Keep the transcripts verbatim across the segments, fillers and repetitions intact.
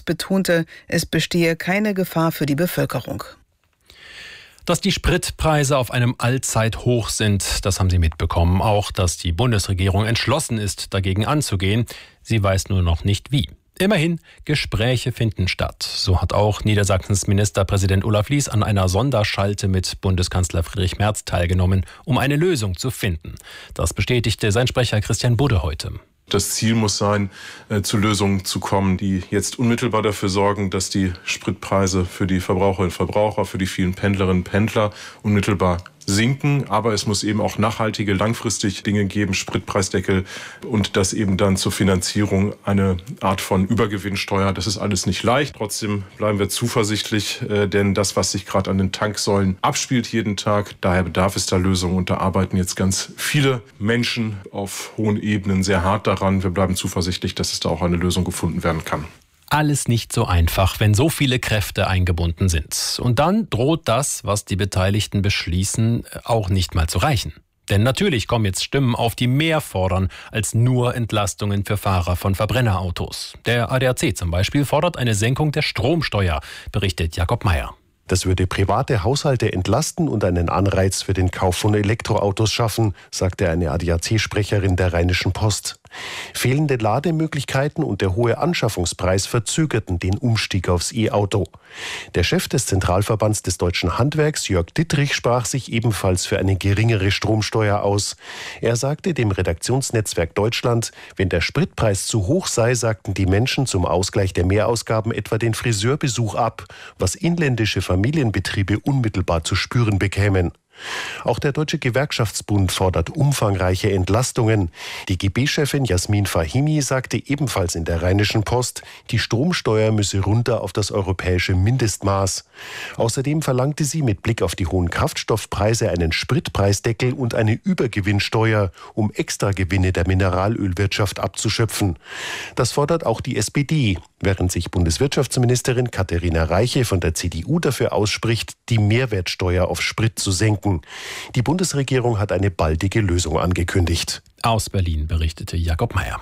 betonte, es bestehe keine Gefahr für die Bevölkerung. Dass die Spritpreise auf einem Allzeithoch sind, das haben Sie mitbekommen. Auch, dass die Bundesregierung entschlossen ist, dagegen anzugehen. Sie weiß nur noch nicht wie. Immerhin, Gespräche finden statt. So hat auch Niedersachsens Ministerpräsident Olaf Lies an einer Sonderschalte mit Bundeskanzler Friedrich Merz teilgenommen, um eine Lösung zu finden. Das bestätigte sein Sprecher Christian Budde heute. Das Ziel muss sein, äh, zu Lösungen zu kommen, die jetzt unmittelbar dafür sorgen, dass die Spritpreise für die Verbraucherinnen und Verbraucher, für die vielen Pendlerinnen und Pendler unmittelbar sinken. Aber es muss eben auch nachhaltige, langfristig Dinge geben, Spritpreisdeckel und das eben dann zur Finanzierung eine Art von Übergewinnsteuer. Das ist alles nicht leicht. Trotzdem bleiben wir zuversichtlich, äh, denn das, was sich gerade an den Tanksäulen abspielt jeden Tag, daher bedarf es da Lösungen. Und da arbeiten jetzt ganz viele Menschen auf hohen Ebenen sehr hart daran. Wir bleiben zuversichtlich, dass es da auch eine Lösung gefunden werden kann. Alles nicht so einfach, wenn so viele Kräfte eingebunden sind. Und dann droht das, was die Beteiligten beschließen, auch nicht mal zu reichen. Denn natürlich kommen jetzt Stimmen auf, die mehr fordern als nur Entlastungen für Fahrer von Verbrennerautos. Der A D A C zum Beispiel fordert eine Senkung der Stromsteuer, berichtet Jakob Meyer. Das würde private Haushalte entlasten und einen Anreiz für den Kauf von Elektroautos schaffen, sagte eine A D A C-Sprecherin der Rheinischen Post. Fehlende Lademöglichkeiten und der hohe Anschaffungspreis verzögerten den Umstieg aufs E-Auto. Der Chef des Zentralverbands des deutschen Handwerks, Jörg Dittrich, sprach sich ebenfalls für eine geringere Stromsteuer aus. Er sagte dem Redaktionsnetzwerk Deutschland, wenn der Spritpreis zu hoch sei, sagten die Menschen zum Ausgleich der Mehrausgaben etwa den Friseurbesuch ab, was inländische Familienbetriebe unmittelbar zu spüren bekämen. Auch der Deutsche Gewerkschaftsbund fordert umfangreiche Entlastungen. Die G B-Chefin Jasmin Fahimi sagte ebenfalls in der Rheinischen Post, die Stromsteuer müsse runter auf das europäische Mindestmaß. Außerdem verlangte sie mit Blick auf die hohen Kraftstoffpreise einen Spritpreisdeckel und eine Übergewinnsteuer, um Extragewinne der Mineralölwirtschaft abzuschöpfen. Das fordert auch die S P D, während sich Bundeswirtschaftsministerin Katharina Reiche von der C D U dafür ausspricht, die Mehrwertsteuer auf Sprit zu senken. Die Bundesregierung hat eine baldige Lösung angekündigt. Aus Berlin berichtete Jakob Meyer.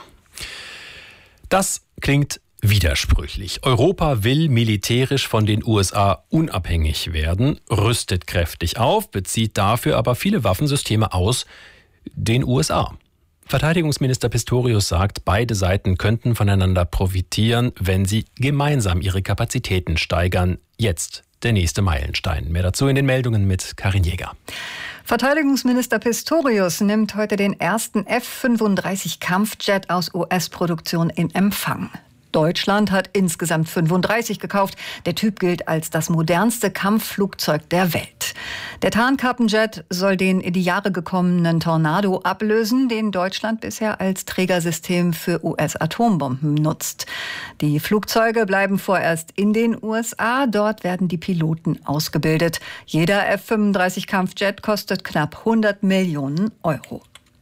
Das klingt widersprüchlich. Europa will militärisch von den U S A unabhängig werden, rüstet kräftig auf, bezieht dafür aber viele Waffensysteme aus den U S A. Verteidigungsminister Pistorius sagt, beide Seiten könnten voneinander profitieren, wenn sie gemeinsam ihre Kapazitäten steigern. Jetzt der nächste Meilenstein. Mehr dazu in den Meldungen mit Karin Jäger. Verteidigungsminister Pistorius nimmt heute den ersten F fünfunddreißig Kampfjet aus U S-Produktion in Empfang. Deutschland hat insgesamt fünfunddreißig gekauft. Der Typ gilt als das modernste Kampfflugzeug der Welt. Der Tarnkappenjet soll den in die Jahre gekommenen Tornado ablösen, den Deutschland bisher als Trägersystem für U S-Atombomben nutzt. Die Flugzeuge bleiben vorerst in den U S A. Dort werden die Piloten ausgebildet. Jeder F fünfunddreißig Kampfjet kostet knapp hundert Millionen Euro.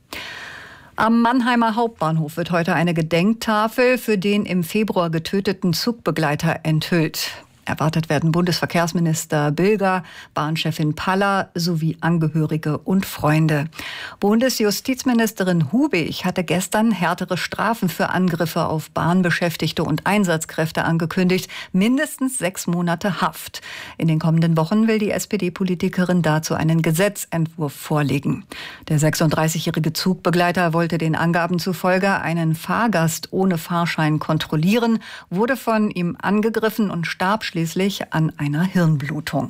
Am Mannheimer Hauptbahnhof wird heute eine Gedenktafel für den im Februar getöteten Zugbegleiter enthüllt. Erwartet werden Bundesverkehrsminister Bilger, Bahnchefin Paller sowie Angehörige und Freunde. Bundesjustizministerin Hubig hatte gestern härtere Strafen für Angriffe auf Bahnbeschäftigte und Einsatzkräfte angekündigt. Mindestens sechs Monate Haft. In den kommenden Wochen will die S P D-Politikerin dazu einen Gesetzentwurf vorlegen. Der sechsunddreißigjährige Zugbegleiter wollte den Angaben zufolge einen Fahrgast ohne Fahrschein kontrollieren, wurde von ihm angegriffen und starb schließlich an einer Hirnblutung.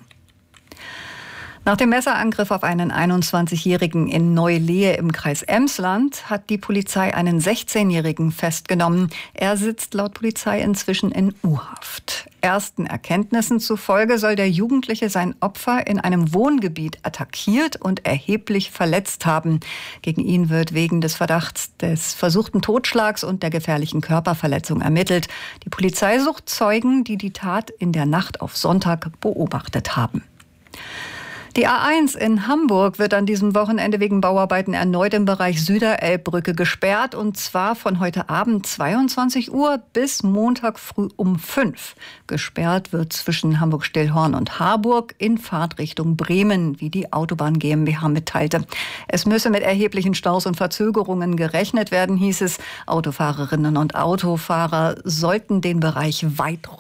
Nach dem Messerangriff auf einen einundzwanzigjährigen in Neu-Lehe im Kreis Emsland hat die Polizei einen sechzehnjährigen festgenommen. Er sitzt laut Polizei inzwischen in U-Haft. Ersten Erkenntnissen zufolge soll der Jugendliche sein Opfer in einem Wohngebiet attackiert und erheblich verletzt haben. Gegen ihn wird wegen des Verdachts des versuchten Totschlags und der gefährlichen Körperverletzung ermittelt. Die Polizei sucht Zeugen, die die Tat in der Nacht auf Sonntag beobachtet haben. Die A eins in Hamburg wird an diesem Wochenende wegen Bauarbeiten erneut im Bereich Süderelbbrücke gesperrt, und zwar von heute Abend zweiundzwanzig Uhr bis Montag früh um fünf. Gesperrt wird zwischen Hamburg-Stillhorn und Harburg in Fahrtrichtung Bremen, wie die Autobahn GmbH mitteilte. Es müsse mit erheblichen Staus und Verzögerungen gerechnet werden, hieß es. Autofahrerinnen und Autofahrer sollten den Bereich weit